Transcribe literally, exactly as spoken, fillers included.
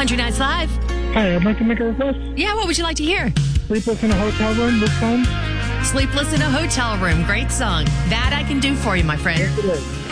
Country Nights Live. Hi, I'd like to make a request. Yeah, what would you like to hear? Sleepless in a Hotel Room, this song. Sleepless in a Hotel Room. Great song. That I can do for you, my friend. Yes, it is.